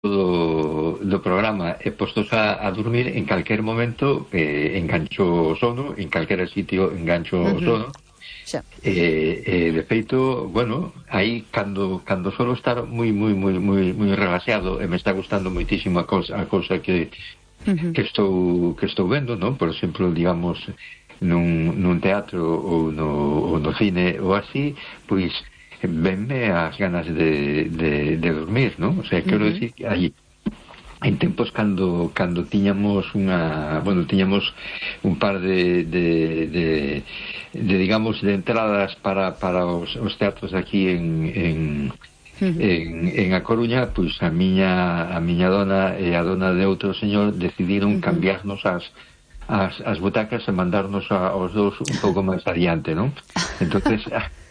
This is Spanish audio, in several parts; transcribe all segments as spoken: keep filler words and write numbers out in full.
do, do programa e postos a, a dormir, en calquer momento eh, engancho o sono, en calquera sitio engancho o sono. Xa. E, e de feito, bueno, aí cando cando solo estar moi moi moi moi moi relaxado e me está gustando moitísimo a cousa, a cousa que uh-huh. que estou que estou vendo, non? Por exemplo, digamos nun, nun teatro ou no, ou no cine ou así, pois venme as ganas de, de, de dormir, non? O sea, quero uh-huh. decir que aí en tempos cando cando tiñamos unha, bueno, tiñamos un par de de, de, de digamos de entradas para, para os, os teatros aquí en en, uh-huh. en en A Coruña, pois a miña a miña dona e a dona de outro señor decidiron uh-huh. cambiarnos as as as butacas e mandarnos a, aos dous un pouco máis adiante, non? Entonces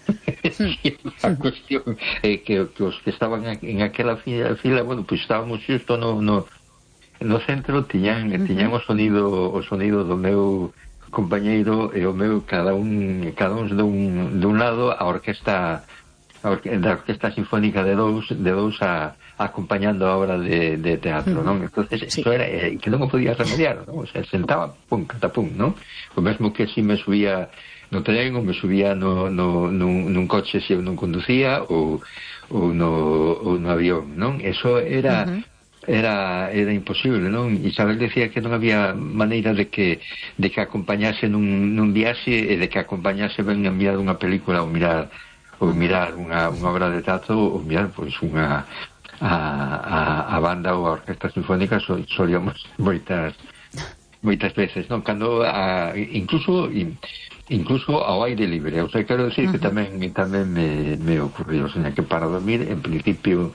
a cuestión é que, que os que estaban en aquela fila, fila bueno, pois pues estábamos xusto no, no, no centro, tiñan, uh-huh. tiñan o sonido o sonido do meu compañeiro e o meu, cada un cada un dun, dun lado, a orquesta a orque, da orquesta sinfónica de dous de dous a, acompañando a obra de, de teatro, uh-huh. non? Entonces, sí. Eso era eh, que non o podía remediar, non? O sea, sentaba, pum, catapum, non? O mesmo que si me subía no tren ou me subía no, no, nun, nun coche se eu non conducía ou, ou, no, ou no avión, non? Eso era uh-huh. era era imposible, non? Isabel decía que non había maneira de que de que acompañase nun, nun viaxe e de que acompañase ben a mirar unha película ou mirar ou mirar unha, unha obra de teatro ou mirar, pois, unha a, a, a banda ou a orquesta sinfónica so, solíamos moitas moitas veces, non? Cando a, incluso incluso ao aire libre, o sea, quero decir uh-huh. que tamén tamén me, me ocurrió, o sea, que para dormir en principio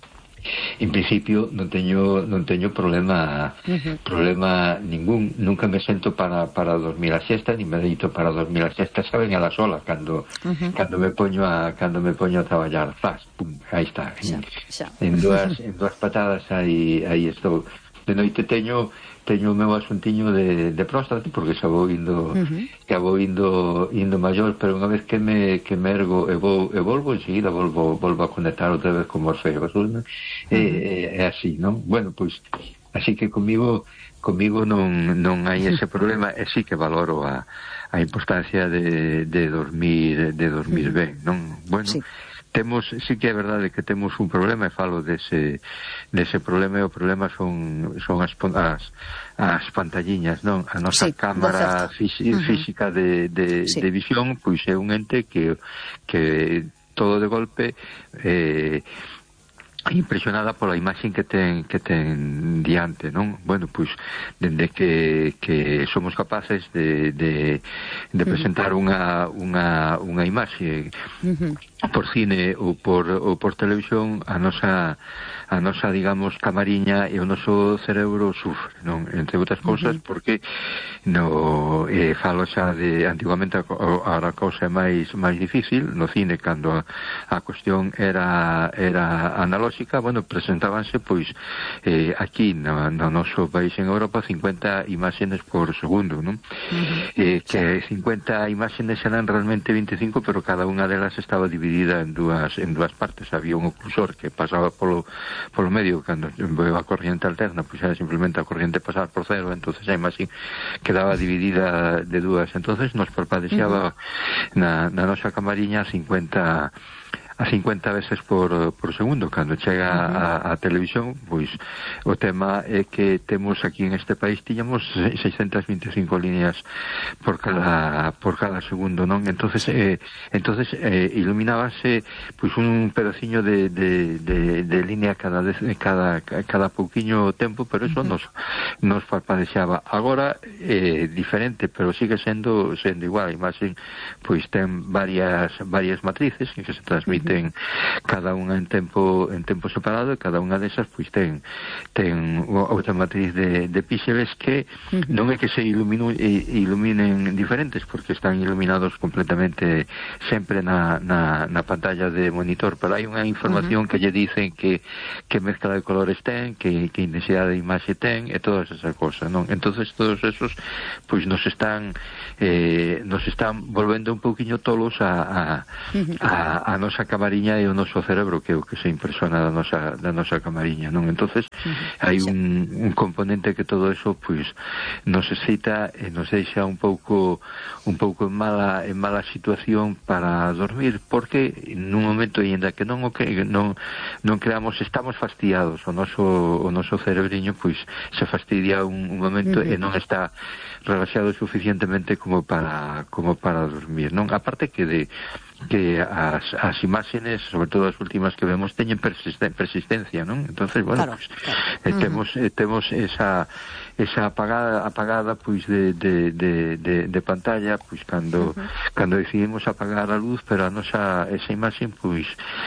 en principio non teño non teño problema uh-huh. problema ningún, nunca me sento para para dormir a siesta, ni me deito para dormir a siesta, saben, a la sola cando uh-huh. cando me poño a cando me poño a traballar, faz, pum, aí está. Xa, xa. En dúas en dúas patadas aí aí estou. De noite teño teño o meu asuntiño de, de próstata, porque xa vou indo uh-huh. xa vou indo indo maior, pero unha vez que me que me ergo e vou e volvo enseguida volvo volvo a conectar outra vez con Morfeo, uh-huh. é, é así, non? Bueno, pois así que comigo comigo non non hai ese problema, e sí que valoro a a importancia de de dormir de dormir uh-huh. ben, non? Bueno, sí. Temos, sí que é verdade que temos un problema, e falo dese, dese problema, e o problema son, son as, as, as pantalliñas, non? A nosa sí, cámara física, uh-huh. física de, de, sí. de visión, pois é un ente que, que todo de golpe eh, impresionada pola imaxen que ten que ten diante, non? Bueno, pois dende que, que somos capaces de, de, de presentar unha, unha, unha imaxe uh-huh. por cine ou por, ou por televisión, a nosa a nosa, digamos, camariña e o noso cerebro sufre, non? Entre outras cousas, uh-huh. porque no eh, falo xa de antiguamente a, a, a cousa é máis máis difícil no cine, cando a, a cuestión era era analóxica, bueno, presentábanse pois eh, aquí no, no noso país en Europa cincuenta imágenes por segundo, non? Uh-huh. Eh, que cincuenta imágenes eran realmente veinticinco, pero cada unha delas estaba dividida en dúas en dúas partes. Había un oclusor que pasaba polo polo medio, cando veo a corriente alterna, pois era simplemente a corriente pasar por cero, entonces a imaxe quedaba dividida de dúas, entonces nos parpadexaba uh-huh. na, na nosa camariña cincuenta a cincuenta veces por, por segundo. Cando chega uh-huh. a, a televisión, pois o tema é que temos aquí en este país tiñamos seiscientas veinticinco líneas por cada por cada segundo, non? Entonces eh, entonces eh, iluminábase pois un pedaciño de, de, de, de línea cada vez, cada cada pouquiño tempo, pero eso uh-huh. nos nos parpadexaba. Agora é eh, diferente, pero sigue sendo sendo igual. A imaxe pois ten varias varias matrices que se transmiten ten cada unha en tempo en tempo separado, e cada unha desas pois ten ten outra matriz de, de píxeles que uh-huh. non é que se iluminu, iluminen diferentes, porque están iluminados completamente sempre na, na, na pantalla de monitor, pero hai unha información uh-huh. que lle dicen que, que mezcla de colores ten, que, que intensidade de imaxe ten, e todas esas cosas, non? Entonces todos esos pois nos están eh, nos están volvendo un pouquiño tolos a, a, uh-huh. a, a nosa cámara camariña é o noso cerebro que é o que se impresiona da nosa, da nosa camariña, non? Entonces uh-huh. hai un, un componente que todo eso pois nos excita e nos deixa un pouco un pouco en mala en mala situación para dormir, porque nun momento aínda que non o que non non creamos, estamos fastidiados, o noso o noso cerebriño pois se fastidia un, un momento uh-huh. e non está relaxado suficientemente como para como para dormir, non? Aparte que de que as, as imágenes, sobre todo as últimas que vemos, teñen persisten, persistencia, non? Entonces, bueno, claro, pues, claro. Eh, temos eh, temos esa esa apagada apagada pois de, de, de, de, de pantalla, pois cando uh-huh. cando decidimos apagar a luz, pero a nosa esa imaxe pois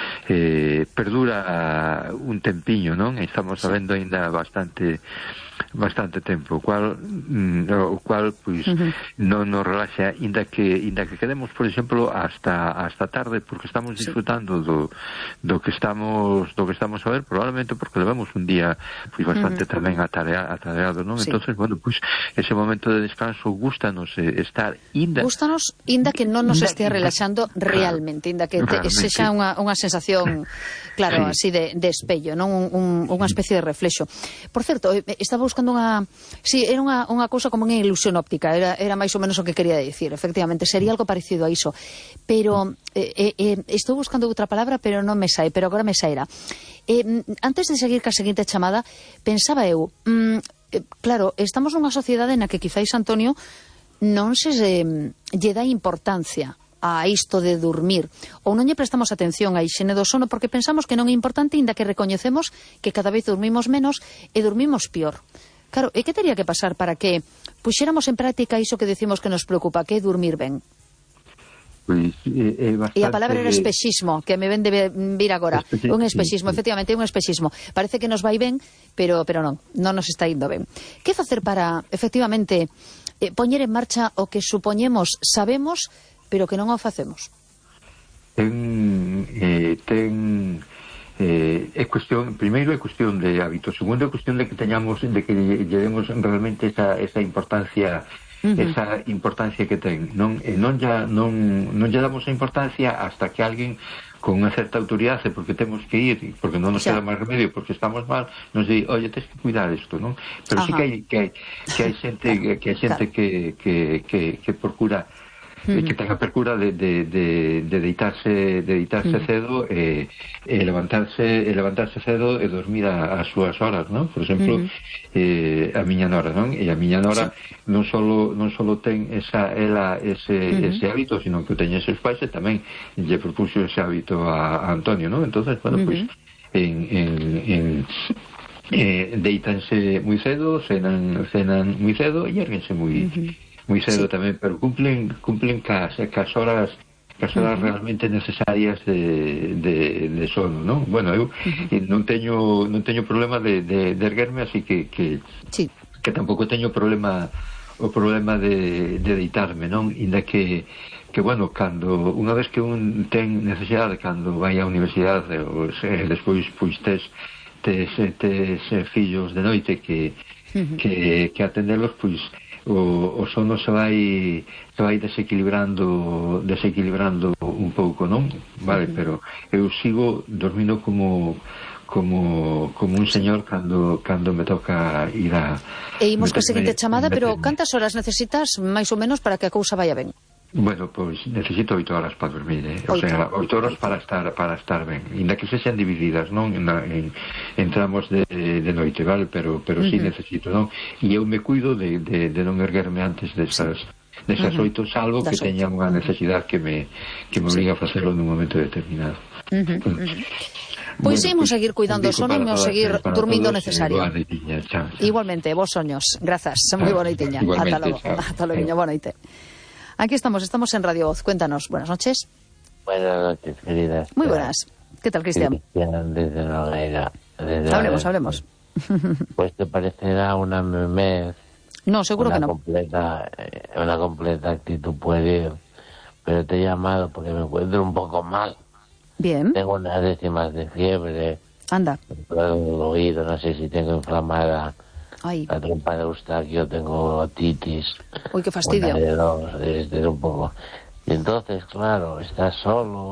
eh, perdura un tempiño, non? E estamos sí. sabendo aínda bastante bastante tempo, o cual mm, o cual pois uh-huh. non nos relaxa, inda que inda que quedemos, por exemplo, hasta hasta tarde, porque estamos disfrutando sí. do do que estamos do que estamos a ver, probablemente porque levamos un día pois bastante uh-huh. tamén atarea, atareado, non? Sí. Entonces, bueno, pois ese momento de descanso gústanos eh, estar inda gústanos inda que non nos estea relaxando claro, realmente, inda que te, sexa unha unha sensación claro, sí. así de de espello, non un, un, unha especie de reflexo. Por certo, estaba buscando unha... Sí, era unha, unha cousa como unha ilusión óptica, era, era máis ou menos o que quería dicir, efectivamente, sería algo parecido a iso. Pero, eh, eh, estou buscando outra palabra, pero non me sai, pero agora me sairá. Eh, antes de seguir ca seguinte chamada, pensaba eu, mm, eh, claro, estamos nunha sociedade na que quizáis, Antonio, non se eh, lle dá importancia a isto de dormir, ou non lle prestamos atención á hixiene do sono porque pensamos que non é importante, inda que recoñecemos que cada vez dormimos menos e dormimos pior. Claro, e que teria que pasar para que puxéramos en práctica iso que decimos que nos preocupa, que é dormir ben? Pois, é, é bastante... E a palabra era espexismo, que me ven de vir agora. Especi... Un espexismo, efectivamente, un espexismo. Parece que nos vai ben, pero, pero non, non nos está indo ben. Que facer para, efectivamente, eh, poñer en marcha o que supoñemos sabemos, pero que non o facemos? Ten, eh, ten eh, é cuestión, primeiro é cuestión de hábito, segundo é cuestión de que teñamos, de que lle demos realmente esa, esa importancia uh-huh. esa importancia que ten, non, e non ya non, non lle damos a importancia hasta que alguén con unha certa autoridade, porque temos que ir, porque non nos queda máis remedio, porque estamos mal, nos di, oye, tens que cuidar isto, non? Pero sí que hai, que hai, que hai xente, que hai xente que, que, que, que procura Uh-huh. que tenga percura de, de, de, de deitarse de deitarse uh-huh. cedo e, e levantarse e levantarse cedo e dormir a, as súas horas, non? Por exemplo, uh-huh. eh, a miña nora, non? E a miña nora sí. non solo non solo ten esa ela ese uh-huh. ese hábito, sino que o teñen seus pais e tamén lle propuxo ese hábito a, a Antonio, non? Entonces, bueno, uh-huh. pois pues, en en, en eh, deitanse moi cedo, cenan cenan moi cedo e erguense moi uh-huh. moi cedo sí. tamén, pero cumplen cumplen cas, cas horas cas horas uh-huh. realmente necesarias de, de, de sono, non? Bueno, eu uh-huh. non teño non teño problema de, de, de erguerme, así que que, sí. que tampouco teño problema o problema de, de deitarme, non? Inda que que bueno, cando unha vez que un ten necesidade, cando vai á universidade ou se, despois pois tes tes, tes, tes fillos de noite que uh-huh. que, que atendelos, pois o, o sono se vai se vai desequilibrando desequilibrando un pouco, non? Vale, uh-huh. pero eu sigo dormindo como como como un señor cando cando me toca ir a... E imos ca seguinte chamada, pero cantas horas necesitas máis ou menos para que a cousa vaya ben? Bueno, pois pues, necesito oito horas para dormir, eh? O sea, oito horas para estar para estar ben, inda que se sean divididas, non? En, en, en tramos de, de noite, vale? Pero pero uh-huh. sí necesito, non? E eu me cuido de, de, de non erguerme antes desas desas oito, uh-huh. salvo que teña unha necesidade que me que me obliga sí. a facelo nun momento determinado. Uh-huh. Uh-huh. Pois bueno, imos seguir cuidando o sono e imos seguir dormindo o necesario. Igualmente, vos soños. Grazas, moi boa noitiña. Ata logo. Ata logo, boa noite. Aquí estamos, estamos en Radio Voz. Cuéntanos, buenas noches. Buenas noches, queridas. Muy buenas. ¿Qué tal, Cristian? Cristian, desde Nogueira. Desde hablemos, hablemos. Pues te parecerá una memez. No, seguro una que no. Completa, una completa actitud pueril. Pero te he llamado porque me encuentro un poco mal. Bien. Tengo unas décimas de fiebre. Anda. El oído, no sé si tengo inflamada. Ay. La trompa de Eustaquio, tengo otitis. Uy, qué fastidio. Una de dos, desde un poco. Y entonces, claro, estás solo,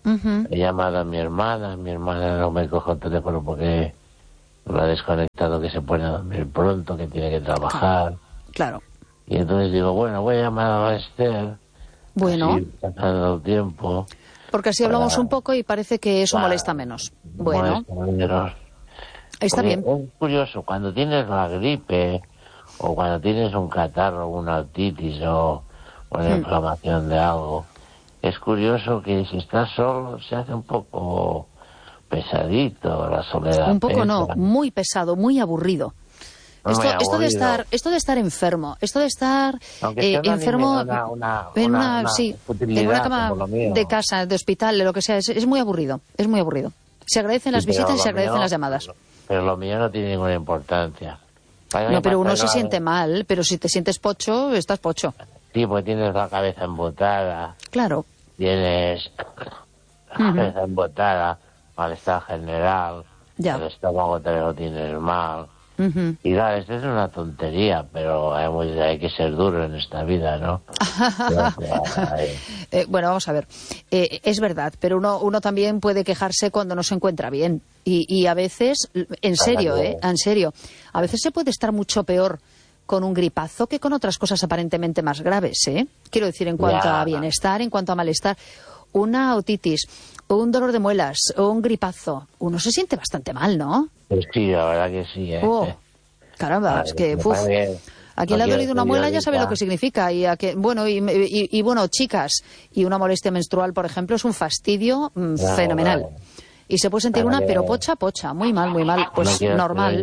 Uh-huh. He llamado a mi hermana, mi hermana no me coge el teléfono porque lo ha desconectado, que se pone a dormir pronto, que tiene que trabajar. Claro. Y entonces digo, bueno, voy a llamar a Esther. Bueno. Así, pasando el tiempo. Porque así hablamos para... un poco y parece que eso para... molesta menos. Bueno. Molesta menos. Está porque bien. Es curioso, cuando tienes la gripe, o cuando tienes un catarro, una otitis, o una hmm. inflamación de algo, es curioso que si estás solo se hace un poco pesadito la soledad. Un poco pesa. No, muy pesado, muy aburrido. Esto, esto de estar, esto de estar enfermo, esto de estar eh, enfermo una, una, en una, una sí, en una cama de casa, de hospital, de lo que sea, es, es muy aburrido, es muy aburrido. Se agradecen las sí, visitas y se agradecen mío, las llamadas. Pero lo mío no tiene ninguna importancia. Para no, pero uno se siente mal, pero si te sientes pocho, estás pocho. Sí, porque tienes la cabeza embotada. Claro. Tienes la cabeza uh-huh. embotada, malestar general, ya. El estómago te lo tienes mal. Uh-huh. Y claro, esto es una tontería, pero hay, muy, hay que ser duro en esta vida, ¿no? eh, bueno, vamos a ver. Eh, es verdad, pero uno, uno también puede quejarse cuando no se encuentra bien. Y, y a veces, en serio, ¿eh? En serio, a veces se puede estar mucho peor con un gripazo que con otras cosas aparentemente más graves, ¿eh? Quiero decir, en cuanto ya. a bienestar, en cuanto a malestar. Una otitis, un dolor de muelas, o un gripazo, uno se siente bastante mal, ¿no? Pues sí, la verdad que sí, ¿eh? Oh, caramba, vale, es que, uf, a quien le ha dolido una muela ya sabe lo que significa. Y, a que, bueno, y, y, y bueno, chicas, y una molestia menstrual, por ejemplo, es un fastidio mmm, no, fenomenal. Vale. Y se puede sentir vale, una, pero pocha, pocha, muy mal, muy mal. Pues no normal.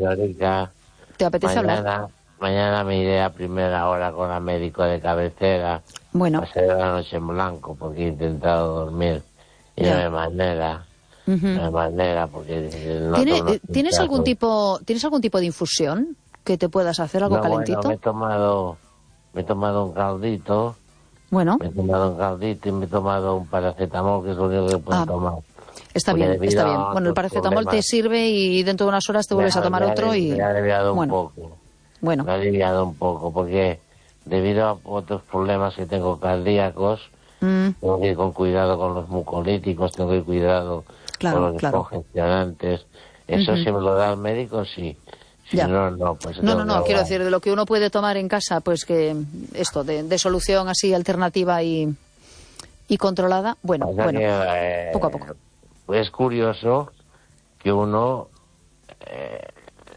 ¿Te apetece mañana, hablar? Mañana me iré a primera hora con la médico de cabecera. Bueno. Pasé la noche en blanco porque he intentado dormir. Y yeah. no hay manera. Uh-huh. No hay manera porque... No ¿Tiene, ¿Tienes algún tipo ¿Tienes algún tipo de infusión que te puedas hacer, algo no, calentito? Bueno, me he tomado, me he tomado un caldito. Bueno. Me he tomado un caldito y me he tomado un paracetamol, que es lo único que puedo ah. tomar. Está bien, está bien. Bueno, el paracetamol problemas, te sirve y dentro de unas horas te vuelves me, a tomar me otro ha, y... Me ha aliviado bueno. un poco. Bueno. Me ha aliviado un poco porque debido a otros problemas que tengo cardíacos, mm. tengo que ir con cuidado con los mucolíticos, tengo que ir cuidado claro, con los claro. descongestionantes. Eso uh-huh. si me lo da el médico, sí. Si ya. no, no, pues no, no, no, quiero decir, de lo que uno puede tomar en casa, pues que esto, de, de solución así alternativa y, y controlada, bueno, o sea bueno, que, eh, poco a poco. Es curioso que uno eh,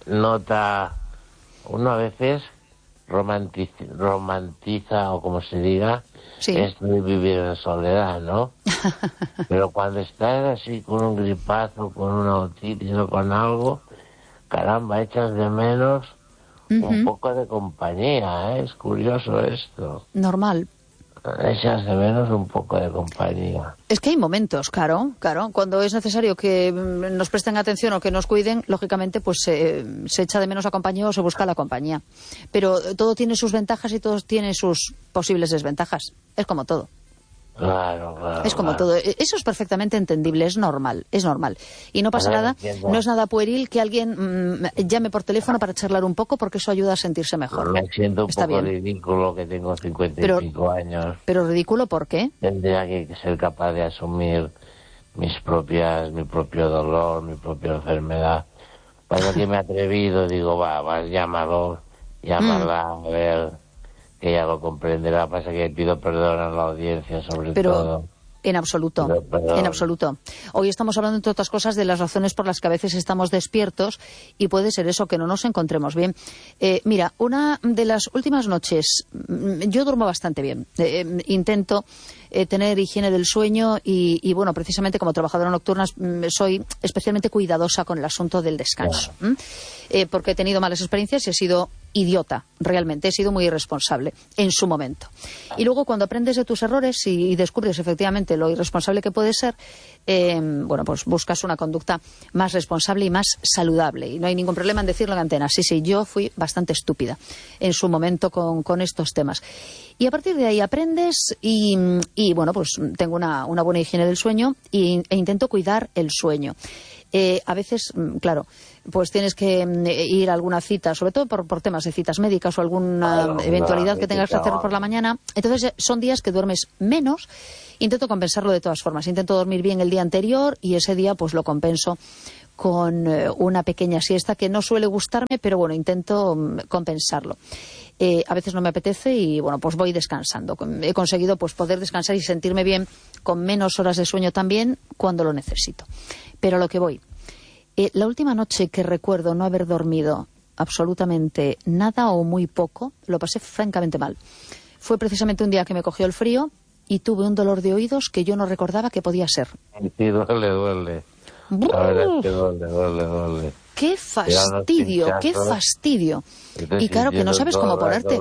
nota, uno a veces romantiza, romantiza o como se diga, sí. esto de vivir en soledad, ¿no? Pero cuando estás así con un gripazo, con una otitis o con algo, caramba, echas de menos uh-huh. un poco de compañía, ¿eh? Es curioso esto. Normal. Echas de menos un poco de compañía. Es que hay momentos, claro, claro. Cuando es necesario que nos presten atención o que nos cuiden, lógicamente, pues eh, se echa de menos la compañía o se busca la compañía. Pero todo tiene sus ventajas y todo tiene sus posibles desventajas. Es como todo. Claro, claro. Es como claro. todo. Eso es perfectamente entendible, es normal, es normal. Y no pasa nada, no es nada pueril que alguien mmm, llame por teléfono para charlar un poco porque eso ayuda a sentirse mejor. Me siento un Está poco bien. ridículo que tengo cincuenta y cinco años. Pero ridículo, ¿por qué? Tendría que ser capaz de asumir mis propias, mi propio dolor, mi propia enfermedad. Para que me he atrevido, digo, va, va, llámalo, llámala, mm. a ver... que ella lo comprenderá, pasa que pido perdón a la audiencia sobre Pero, todo. En absoluto, en absoluto. Hoy estamos hablando, entre otras cosas, de las razones por las que a veces estamos despiertos y puede ser eso, que no nos encontremos bien. Eh, mira, una de las últimas noches, yo duermo bastante bien, eh, intento eh, tener higiene del sueño y, y, bueno, precisamente como trabajadora nocturna soy especialmente cuidadosa con el asunto del descanso. Claro. ¿Mm? Eh, porque he tenido malas experiencias y he sido idiota, realmente, he sido muy irresponsable en su momento. Y luego cuando aprendes de tus errores y, y descubres efectivamente lo irresponsable que puede ser, eh, bueno, pues buscas una conducta más responsable y más saludable. Y no hay ningún problema en decirlo en antena. Sí, sí, yo fui bastante estúpida en su momento con, con estos temas. Y a partir de ahí aprendes y, y bueno, pues tengo una, una buena higiene del sueño y, e intento cuidar el sueño. Eh, a veces, claro, pues tienes que ir a alguna cita, sobre todo por, por temas de citas médicas o alguna claro, eventualidad no, que tengas que hacer por la mañana. Entonces son días que duermes menos. Intento compensarlo de todas formas. Intento dormir bien el día anterior y ese día pues lo compenso con eh, una pequeña siesta que no suele gustarme, pero bueno, intento um, compensarlo. Eh, a veces no me apetece y bueno, pues voy descansando. He conseguido pues poder descansar y sentirme bien con menos horas de sueño también cuando lo necesito. Pero a lo que voy, eh, la última noche que recuerdo no haber dormido absolutamente nada o muy poco, lo pasé francamente mal. Fue precisamente un día que me cogió el frío y tuve un dolor de oídos que yo no recordaba que podía ser. Sí, duele, duele. La verdad es que duele, duele, duele. ¡Qué fastidio! ¡Qué fastidio! Y claro, que no sabes cómo ponerte.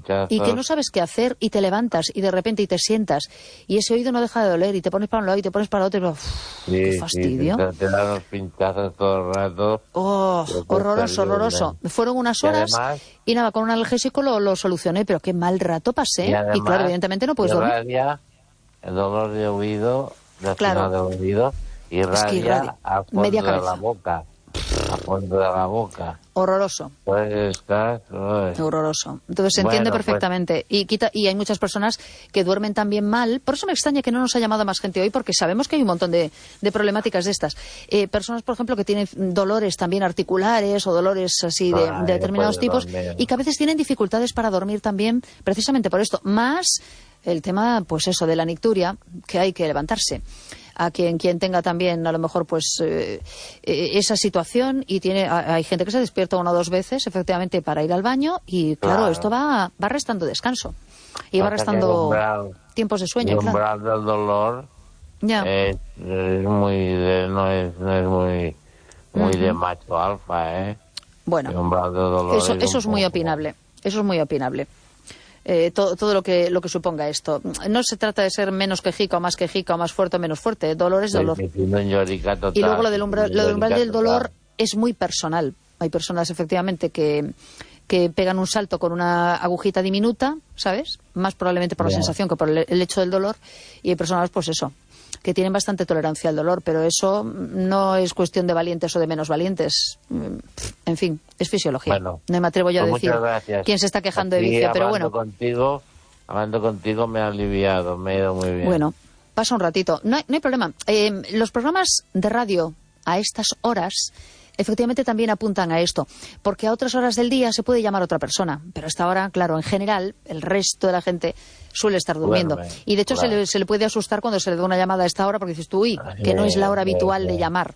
Y que no sabes qué hacer y te levantas y de repente y te sientas y ese oído no deja de doler y te pones para un lado y te pones para el otro y uf, sí, ¡qué fastidio! Sí, te dan los pinchazos todo el rato. ¡Oh! Horroroso, horroroso. Fueron unas horas y, además, y nada, con un analgésico lo, lo solucioné, pero qué mal rato pasé. Y, además, y claro, evidentemente no puedes dormir. Irradia el dolor de oído, de claro. de oído, irradia, es que irradia a fondo media de la boca. A fondo de la boca. Horroroso. Pues estás... Horroroso. Entonces se entiende bueno, perfectamente. Pues... Y, quita, y hay muchas personas que duermen también mal. Por eso me extraña que no nos ha llamado más gente hoy, porque sabemos que hay un montón de, de problemáticas de estas. Eh, personas, por ejemplo, que tienen dolores también articulares o dolores así de, ah, de determinados tipos dormir. Y que a veces tienen dificultades para dormir también, precisamente por esto. Más el tema, pues eso, de la nicturia, que hay que levantarse. A quien quien tenga también a lo mejor pues eh, eh, esa situación y tiene hay gente que se despierta una o dos veces efectivamente para ir al baño y claro, claro. esto va va restando descanso y va restando umbral, tiempos de sueño. El umbral claro. del dolor ya. Es, es muy de, no es no es muy muy uh-huh. de macho alfa, eh. Bueno, el umbral del dolor eso es, eso es muy opinable, eso es muy opinable. Eh, todo, todo lo que lo que suponga esto. No se trata de ser menos quejica o más quejica o más fuerte o menos fuerte. Dolor es dolor. Sí, total, y luego lo del umbral, lo del umbral del dolor es muy personal. Hay personas efectivamente que, que pegan un salto con una agujita diminuta, ¿sabes? Más probablemente por la yeah. sensación que por el, el hecho del dolor. Y hay personas, pues eso, que tienen bastante tolerancia al dolor, pero eso no es cuestión de valientes o de menos valientes. En fin, es fisiología. Bueno, no me atrevo yo pues a decir quién se está quejando Aquí, de vicio, pero bueno. Contigo, hablando contigo me ha aliviado, me ha ido muy bien. Bueno, pasa un ratito. No hay, no hay problema. Eh, los programas de radio a estas horas efectivamente también apuntan a esto, porque a otras horas del día se puede llamar a otra persona, pero a esta hora, claro, en general, el resto de la gente suele estar durmiendo. Duerme, y de hecho claro. se, le, se le puede asustar cuando se le da una llamada a esta hora, porque dices tú, uy, que no es la hora habitual de llamar,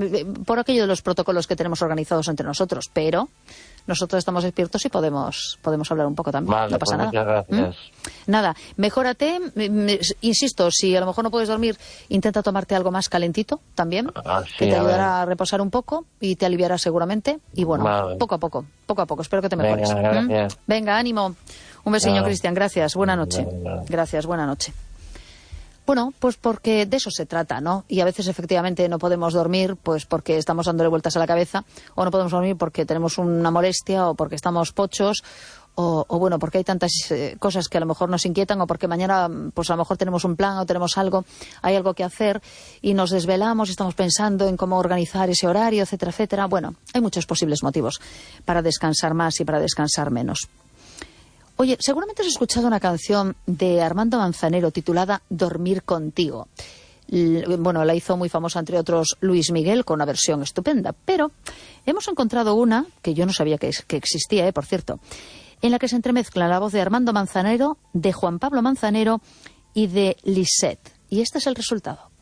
por aquello de los protocolos que tenemos organizados entre nosotros, pero nosotros estamos despiertos y podemos podemos hablar un poco también. Vale, no pasa pues nada. Muchas gracias. ¿Mm? Nada, mejórate, me, me, insisto, si a lo mejor no puedes dormir, intenta tomarte algo más calentito también, ah, sí, que te a ayudará ver. a reposar un poco y te aliviará seguramente. Y bueno, vale. poco a poco, poco a poco, espero que te mejores. Venga, gracias. ¿Mm? Venga, ánimo. Un besiño, no. Cristian, gracias, buena noche. No, no. Gracias, buena noche. Bueno, pues porque de eso se trata, ¿no? Y a veces efectivamente no podemos dormir pues porque estamos dándole vueltas a la cabeza, o no podemos dormir porque tenemos una molestia, o porque estamos pochos, o, o bueno, porque hay tantas eh, cosas que a lo mejor nos inquietan, o porque mañana pues a lo mejor tenemos un plan o tenemos algo, hay algo que hacer y nos desvelamos y estamos pensando en cómo organizar ese horario, etcétera, etcétera. Bueno, hay muchos posibles motivos para descansar más y para descansar menos. Oye, seguramente has escuchado una canción de Armando Manzanero titulada Dormir contigo. L- bueno, la hizo muy famosa, entre otros, Luis Miguel, con una versión estupenda. Pero hemos encontrado una, que yo no sabía que, que existía, eh, por cierto, en la que se entremezcla la voz de Armando Manzanero, de Juan Pablo Manzanero y de Lisette. Y este es el resultado.